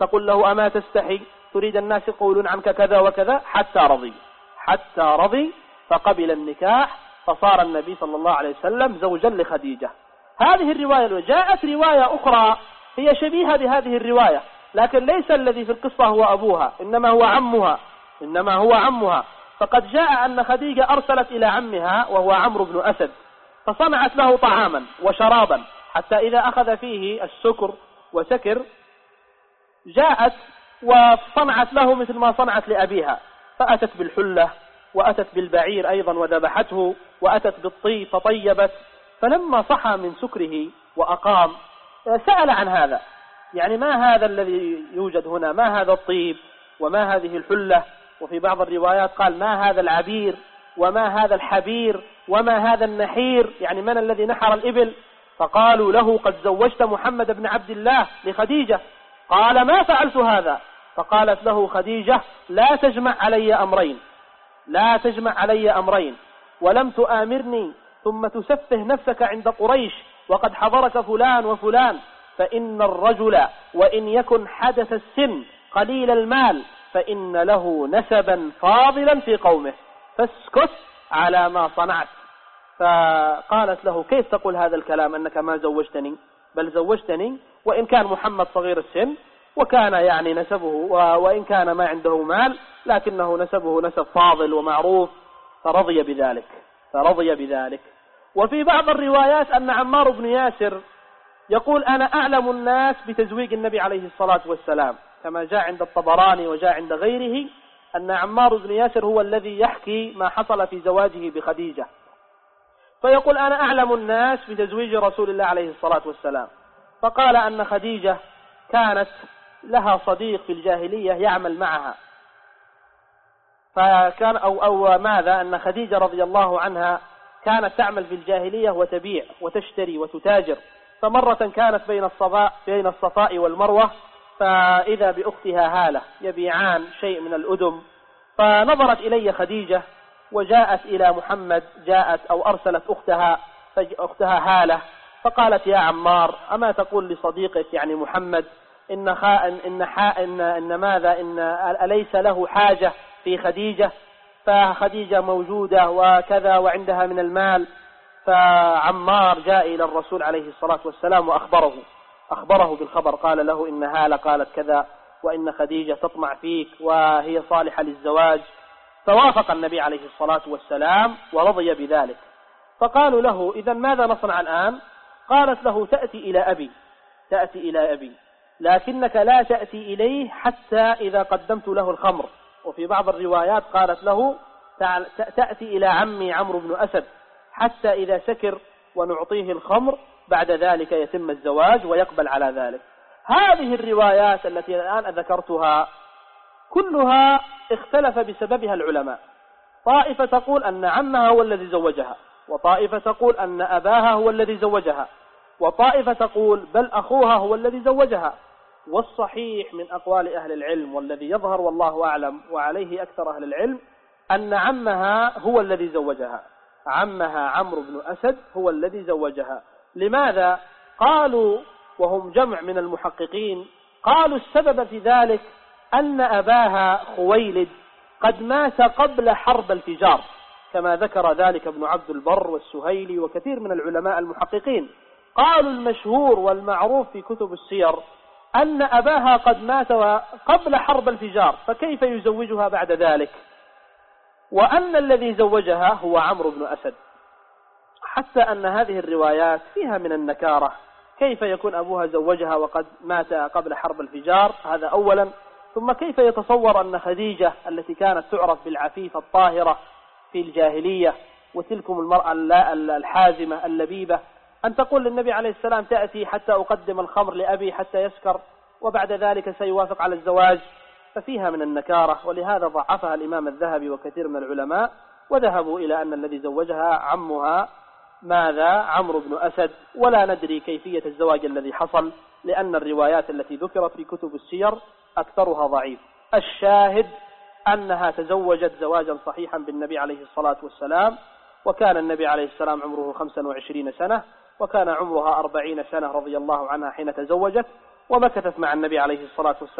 تقول له أما تستحي تريد الناس يقولون عنك كذا وكذا، حتى رضي فقبل النكاح، فصار النبي صلى الله عليه وسلم زوجا لخديجة. هذه الرواية. جاءت رواية أخرى هي شبيهة بهذه الرواية، لكن ليس الذي في القصة هو أبوها، إنما هو عمها. فقد جاء أن خديجة أرسلت إلى عمها وهو عمرو بن أسد، فصنعت له طعاما وشرابا، حتى إذا أخذ فيه السكر وسكر جاءت وصنعت له مثل ما صنعت لأبيها، فأتت بالحلة وأتت بالبعير أيضا وذبحته، وأتت بالطيب فطيبت. فلما صحى من سكره وأقام سأل عن هذا، يعني ما هذا الذي يوجد هنا، ما هذا الطيب وما هذه الحلة؟ وفي بعض الروايات قال ما هذا العبير وما هذا الحبير وما هذا النحير، يعني من الذي نحر الإبل؟ فقالوا له قد زوجت محمد بن عبد الله لخديجة. قال ما فعلت هذا. فقالت له خديجة لا تجمع علي أمرين ولم تآمرني، ثم تسفه نفسك عند قريش وقد حضرك فلان وفلان، فإن الرجل وإن يكن حدث السن قليل المال فإن له نسبا فاضلا في قومه، فاسكت على ما صنعت. فقالت له كيف تقول هذا الكلام أنك ما زوجتني؟ بل زوجتني وإن كان محمد صغير السن وكان يعني نسبه وإن كان ما عنده مال لكنه نسبه نسب فاضل ومعروف، فرضي بذلك. وفي بعض الروايات أن عمار بن ياسر يقول أنا أعلم الناس بتزويج النبي عليه الصلاة والسلام، كما جاء عند الطبراني وجاء عند غيره أن عمار بن ياسر هو الذي يحكي ما حصل في زواجه بخديجة، فيقول أنا أعلم الناس بتزويج رسول الله عليه الصلاة والسلام. فقال أن خديجة كانت لها صديق في الجاهلية يعمل معها، فكان أو ماذا أن خديجة رضي الله عنها كانت تعمل في الجاهلية وتبيع وتشتري وتتاجر، فمرة كانت بين الصفاء والمروة، فإذا بأختها هالة يبيعان شيء من الأدم، فنظرت إلي خديجة وجاءت إلى محمد، أرسلت أختها هالة، فقالت يا عمار أما تقول لصديقك يعني محمد إن أليس له حاجة في خديجة؟ فخديجة موجودة وكذا وعندها من المال. فعمار جاء إلى الرسول عليه الصلاة والسلام وأخبره بالخبر، قال له إن هالة قالت كذا وإن خديجة تطمع فيك وهي صالحة للزواج. فوافق النبي عليه الصلاة والسلام ورضي بذلك. فقالوا له إذن ماذا نصنع الآن؟ قالت له تأتي إلى أبي لكنك لا تأتي إليه حتى إذا قدمت له الخمر. وفي بعض الروايات قالت له تأتي إلى عمي عمرو بن أسد حتى إذا سكر ونعطيه الخمر، بعد ذلك يتم الزواج ويقبل على ذلك. هذه الروايات التي الآن ذكرتها كلها اختلف بسببها العلماء، طائفة تقول أن عمها هو الذي زوجها، وطائفة تقول أن أباها هو الذي زوجها، وطائفة تقول بل أخوها هو الذي زوجها. والصحيح من أقوال أهل العلم والذي يظهر والله أعلم وعليه أكثر أهل العلم أن عمها هو الذي زوجها، عمها عمرو بن أسد هو الذي زوجها. لماذا؟ قالوا وهم جمع من المحققين، قالوا السبب في ذلك أن أباها خويلد قد مات قبل حرب الفجار، كما ذكر ذلك ابن عبد البر والسهيلي وكثير من العلماء المحققين. قالوا المشهور والمعروف في كتب السير أن أباها قد مات قبل حرب الفجار، فكيف يزوجها بعد ذلك؟ وأن الذي زوجها هو عمرو بن أسد، حتى أن هذه الروايات فيها من النكارة. كيف يكون أبوها زوجها وقد مات قبل حرب الفجار؟ هذا أولا. ثم كيف يتصور أن خديجة التي كانت تعرف بالعفيفة الطاهرة في الجاهلية وتلكم المرأة الحازمة اللبيبة أن تقول للنبي عليه السلام تأتي حتى أقدم الخمر لأبي حتى يسكر وبعد ذلك سيوافق على الزواج؟ ففيها من النكارة، ولهذا ضعفها الإمام الذهبي وكثير من العلماء، وذهبوا إلى أن الذي زوجها عمها عمرو بن أسد، ولا ندري كيفية الزواج الذي حصل، لأن الروايات التي ذكرت في كتب السير أكثرها ضعيف. الشاهد أنها تزوجت زواجا صحيحا بالنبي عليه الصلاة والسلام، وكان النبي عليه السلام عمره 25 سنة، وكان عمرها 40 سنة رضي الله عنها حين تزوجت، ومكثت مع النبي عليه الصلاة والسلام